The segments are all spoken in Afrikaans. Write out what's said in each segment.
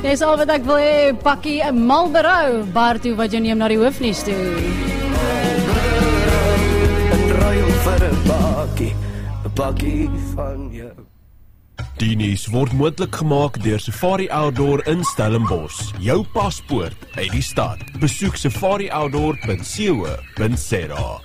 Dis al wat ek wil hê, pakkie 'n Marlboro, bar toe wat jy neem na die hoofnuus toe. En ruil vir 'n pakkie van jou. Die nuus word moontlik gemaak deur Safari Outdoor in Stellenbosch. Jou paspoort uit die stad. Besoek safarioutdoor.co.za.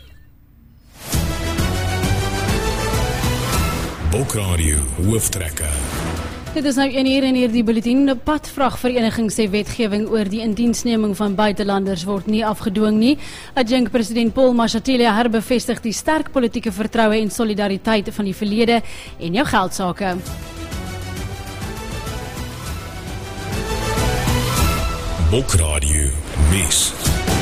Bokradio hooftrekker. Dit is nou 1 uur in hierdie bulletin. 'n Padvragvereniging sê wetgewing oor die indiensneming van buitelanders word nie afgedwing nie. Adjunk president Paul Mashatile herbevestig die sterk politieke vertroue en solidariteit van die verlede en jou geldsake. Bokradio nuus.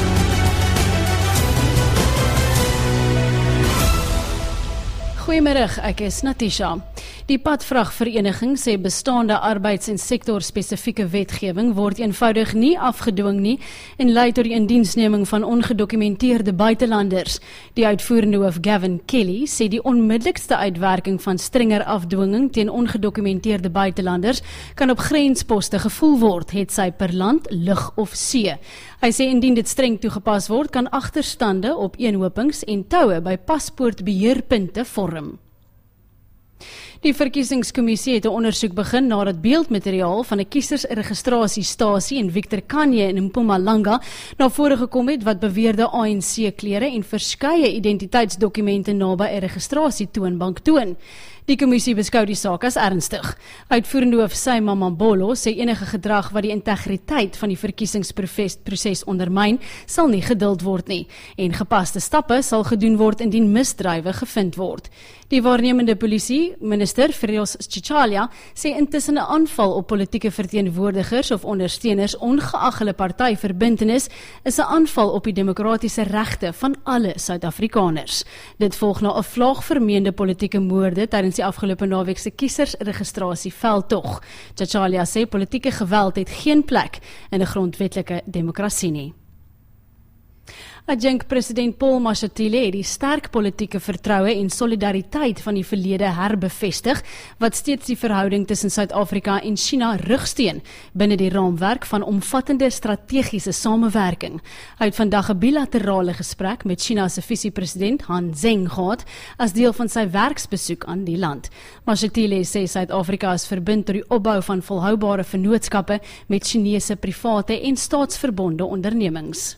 Goeiemiddag, ek is Natisha. Die Padvragvereniging sê bestaande arbeids- en sektorspesifieke wetgewing word eenvoudig nie afgedwing nie en lei tot die indiensneming van ongedokumenteerde buitelanders. Die uitvoerende hoof Gavin Kelly sê die onmiddellikste uitwerking van strenger afdwinging teen ongedokumenteerde buitelanders kan op grensposte gevoel word, het sy per land, lug of see. Hy sê indien dit streng toegepas word, kan agterstande op eenhopings en toue by paspoortbeheerpunte vorm. Die verkiesingskommissie het 'n ondersoek begin nadat beeldmateriaal van 'n kiesersregistrasiestasie in Victor Kanye in Mpumalanga na vore gekom het wat beweerde ANC-klere en verskeie identiteitsdokumente naby 'n registrasietoonbank toon. Die kommissie beskou die saak as ernstig. Uitvoerende hoof Saima Mambolo sê enige gedrag wat die integriteit van die verkiesingsproses ondermyn, sal nie geduld word nie en gepaste stappe sal gedoen word indien misdrywe gevind word. Die waarnemende polisie, minister Firoz Chichalia, sê intussen 'n aanval op politieke verteenwoordigers of ondersteuners ongeag hulle partyverbintenis is 'n aanval op die demokratiese regte van alle Suid-Afrikaners. Dit volg na 'n vlaag vermeende politieke moorde tydens die afgelope naweek se kiesersregistrasie veldtog. Chichalia sê politieke geweld het geen plek in 'n grondwetlike demokrasie nie. Adjunk president Paul Mashatile het die sterk politieke vertroue en solidariteit van die verlede herbevestig, wat steeds die verhouding tussen Suid-Afrika en China rugsteun binne die raamwerk van omvattende strategiese samewerking. Hy het vandag 'n bilaterale gesprek met China se visiepresident Han Zheng gehad as deel van sy werksbesoek aan die land. Mashatile sê Suid-Afrika is verbind tot die opbou van volhoubare vennootskappe met Chinese private en staatsverbonde ondernemings.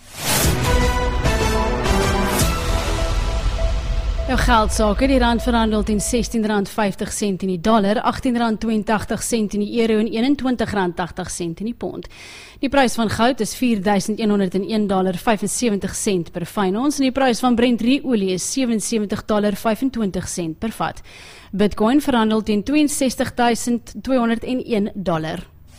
Jou geldsake, die rand verhandel teen R16.50 in die dollar, R18.82 in die euro en R21.80 in die pond. Die prys van goud is $4.101.75 per fyn ons en die prys van Brent olie is $77.25 per vat. Bitcoin verhandel teen $62.201.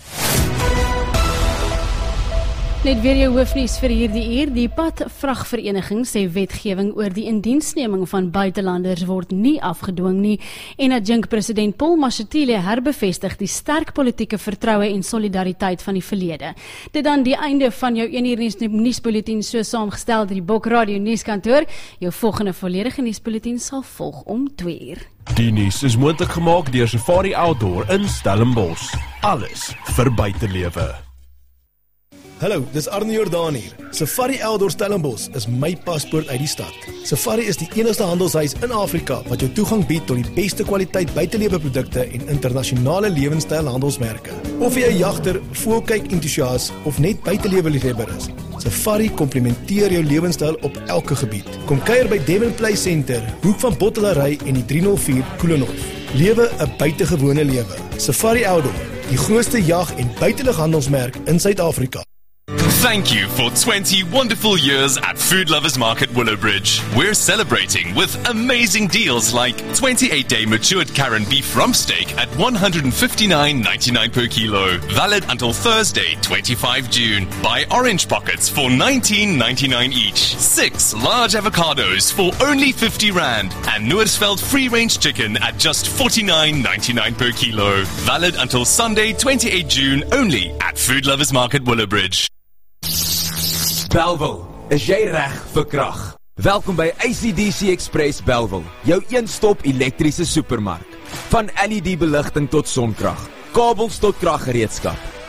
Net weer jou hoofnuus vir hierdie uur. Die Padvragvereniging sê wetgewing oor die indiensneming van buitelanders word nie afgedwing nie en adjunk president Paul Mashatile herbevestig die sterk politieke vertroue en solidariteit van die verlede. Dit dan die einde van jou 1 uur nuusbulletin so saamgestel deur die Bokradio nuuskantoor. Jou volgende volledige nuusbulletin sal volg om 2 uur. Die nuus is moontlik gemaak deur Safari Outdoor in Stellenbosch. Alles vir buitelewe. Hallo, dis Arne Jordaan hier. Safari Outdoor Stellenbosch is my paspoort uit die stad. Safari is die enigste handelshuis in Afrika wat jou toegang bied tot die beste kwaliteit buiteleweprodukte en internasionale lewenstyl handelsmerke. Of jy 'n jagter, voëlkyk entoesias of net buiteleweliefhebber is, Safari komplementeer jou lewenstyl op elke gebied. Kom kuier by Devon Play Center, hoek van Bottelary en die 304 Koelenhof. Lewe 'n buitengewone lewe. Safari Outdoor, die grootste jag- en buitelighandelsmerk in Suid-Afrika. Thank you for 20 wonderful years at Food Lovers Market Willowbridge. We're celebrating with amazing deals like 28-day matured Karen beef rump steak at $159.99 per kilo. Valid until Thursday, 25 June. Buy orange pockets for $19.99 each. 6 large avocados for only R50. And Noordsveld free-range chicken at just $49.99 per kilo. Valid until Sunday, 28 June only at Food Lovers Market Willowbridge. Bellville, is jy reg vir krag? Welkom by ACDC Express Bellville, jou een-stop elektriese supermark. Van LED beligting tot sonkrag, kabels tot kraggereedskap.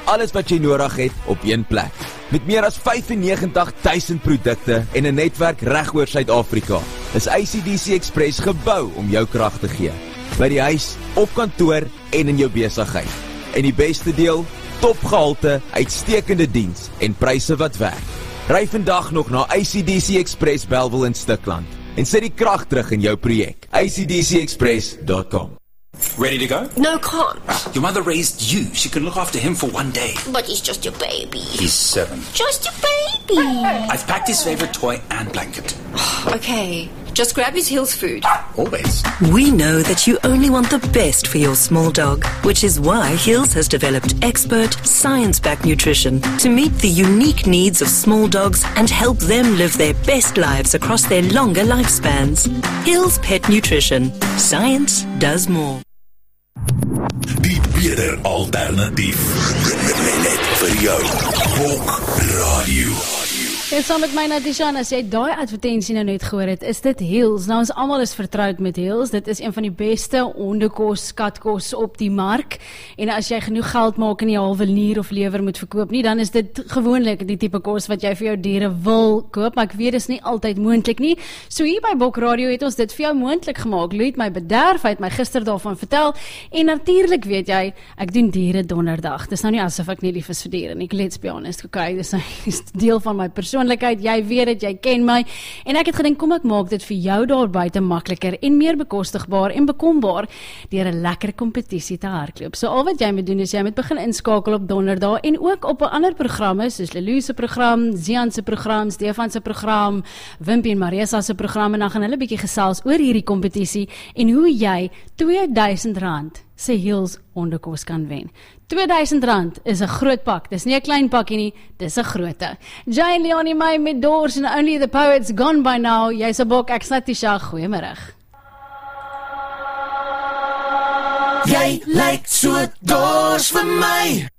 alles wat jy nodig het op een plek. Met meer as 95,000 produkte en 'n netwerk reg oor Suid-Afrika, is ACDC Express gebou om jou krag te gee. By die huis, op kantoor en in jou besigheid. En die beste deel, topgehalte, uitstekende diens en pryse wat werk. Ry vandag nog na ACDC Express Bellville in Stikland en sit die krag terug in jou projek. acdcexpress.com. Ready to go? No, can't. Your mother raised you. She can look after him for one day. But he's just your baby. He's 7. Just your baby. I've packed his favorite toy and blanket. Okay, just grab his Hills food. Always. We know that you only want the best for your small dog, which is why Hills has developed expert, science-backed nutrition to meet the unique needs of small dogs and help them live their best lives across their longer lifespans. Hills Pet Nutrition. Science does more. Die beter alternatief. Net vir jou. Bok Radio. En saam met my Natisha, as jy daai advertensie nou net gehoor het, is dit Hills. Nou ons almal is vertroud met Hills. Dit is een van die beste hondekos, katkos op die mark. En as jy genoeg geld maak en nie halwe nier of lewer moet verkoop nie, dan is dit gewoonlik die tipe kos wat jy vir jou diere wil koop, maar ek weet dis nie altyd moontlik nie. So hier by Bok Radio het ons dit vir jou moontlik gemaak. Louis het my bederf, hy het my gister daarvan vertel. En natuurlik weet jy, ek doen diere donderdag. Dis nou nie asof ek nie lief is vir diere nie. Let's be honest, okay, dis deel van my persoonlikheid, jy weet dit, jy ken my, en ek het gedink, kom ek maak dit vir jou daar buite makliker en meer bekostigbaar en bekombaar deur 'n lekker kompetisie te hardloop. So al wat jy moet doen is jy moet begin inskakel op donderdag en ook op 'n ander programme soos Lelu se program, Zian se program, Stefan se program, Wimpie en Marisa se program, en dan gaan hulle bietjie gesels oor hierdie kompetisie en hoe jy R2000 se Hills hondekos kan wen. R2000 is 'n groot pak, dis nie 'n klein pakkie nie, dis 'n groote. Jane Leonie May met Doors and Only the Poets Gone By Now. Jy's 'n bok, ek's Natisha, goeiemôre. Jy lyk so dors vir my.